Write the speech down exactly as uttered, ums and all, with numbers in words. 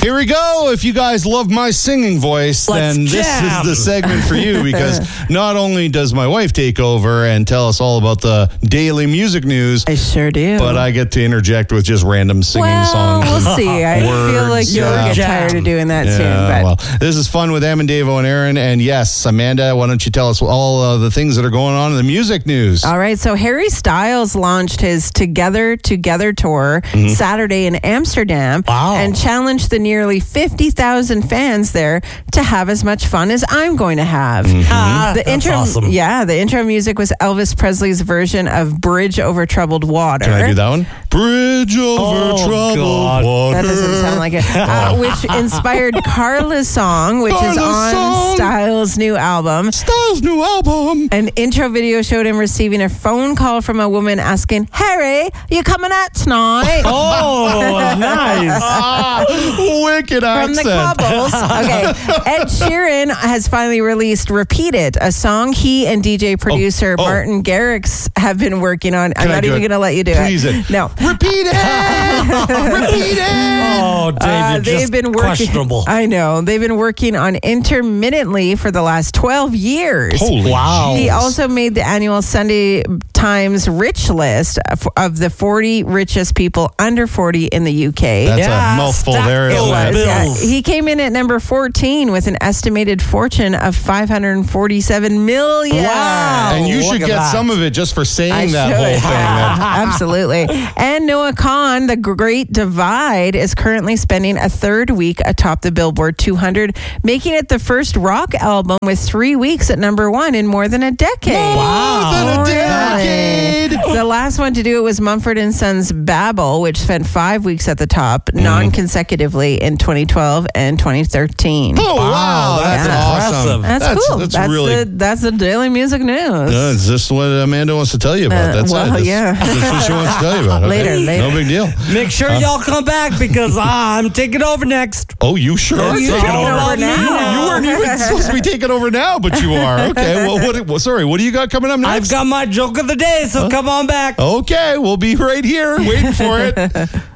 Here we go. If you guys love my singing voice, Let's then this jam. is the segment for you, because not only does my wife take over and tell us all about the daily music news, I sure do. but I get to interject with just random singing well, songs. we'll and see. I words. feel like you'll Yeah. get tired of doing that Yeah, soon. But well, this is fun with Em and Davo and Aaron. And yes, Amanda, why don't you tell us all uh, the things that are going on in the music news? all right, so Harry Styles launched his Together Together tour Mm-hmm. Saturday in Amsterdam Wow. and challenged the nearly fifty thousand fans there to have as much fun as I'm going to have. Ah, The that's intro, awesome. yeah, the intro music was Elvis Presley's version of Bridge Over Troubled Water. Can I do that one? Bridge over Oh, troubled God. water. That doesn't sound like it. Uh, which inspired Carla's song, which is Carla's on song. Styles' new album. Styles' new album. An intro video showed him receiving a phone call from a woman asking, Harry, you coming out tonight? Oh, nice. Ah, wicked From accent. the Cobbles. Okay. Ed Sheeran has finally released Repeat It, a song he and D J producer oh. Martin Garrix have been working on. I'm Can I not do even it? going to let you do Please it. it. No. Repeat it. Repeat it. Oh, David, Uh, they've just been working. questionable. I know they've been working on intermittently for the last twelve years. Holy Wow. He jeez. also made the annual Sunday Times Rich List of- of the forty richest people under forty in the U K. That's Yeah, a mouthful stack there, those isn't it? bills. Yeah, he came in at number fourteen with an estimated fortune of five hundred forty-seven million. Wow. And you Look should at get that. some of it just for saying I that should. whole thing. man. Absolutely. And Noah Khan, The Great Divide, is currently spending a third week atop the Billboard two hundred, making it the first rock album with three weeks at number one in more than a decade. More than a Really? decade. The last one to do it was Mumford and Sons Babel, which spent five weeks at the top, Mm-hmm. non-consecutively in twenty twelve and twenty thirteen. Oh, wow. That's that's awesome. impressive. That's, cool. That's, That's, really... the, that's the daily music news. Uh, is this what Amanda wants to tell you about? Uh, That's well, it. That's, yeah. that's what she wants to tell you about. Okay. Later, later. No big deal. Make sure y'all come back because I'm taking over next. Oh, you sure are you taking taking over. over now. You, you weren't even supposed to be taking over now, but you are. Okay. Well, what? Well, sorry. What do you got coming up next? I've got my joke of the day, so come on back. Okay, we'll be right here waiting for it.